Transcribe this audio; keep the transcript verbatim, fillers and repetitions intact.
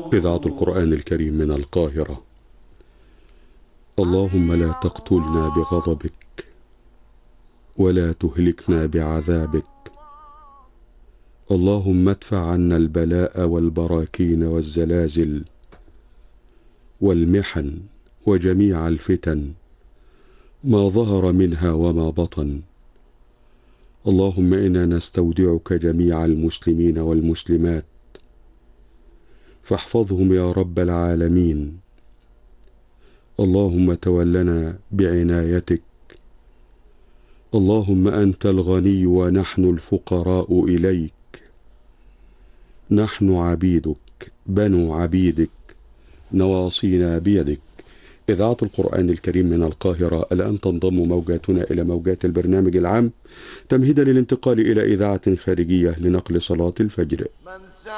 إذاعة القرآن الكريم من القاهرة. اللهم لا تقتلنا بغضبك ولا تهلكنا بعذابك. اللهم ادفع عنا البلاء والبراكين والزلازل والمحن وجميع الفتن ما ظهر منها وما بطن. اللهم إنا نستودعك جميع المسلمين والمسلمات فاحفظهم يا رب العالمين. اللهم تولنا بعنايتك. اللهم أنت الغني ونحن الفقراء إليك. نحن عبيدك بنو عبيدك نواصينا بيدك. إذاعة القرآن الكريم من القاهرة. الآن تنضم موجاتنا إلى موجات البرنامج العام تمهيدا للانتقال إلى إذاعة خارجية لنقل صلاة الفجر.